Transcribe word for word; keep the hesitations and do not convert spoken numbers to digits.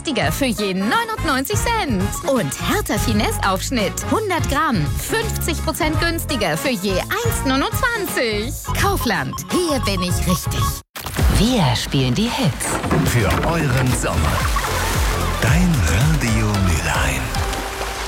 günstiger für je neunundneunzig Cent. Und Hertha Finesse Aufschnitt hundert Gramm, fünfzig Prozent günstiger für je eins Komma neunundzwanzig. Kaufland, hier bin ich richtig. Wir spielen die Hits. Für euren Sommer. Dein Radio Mülheim.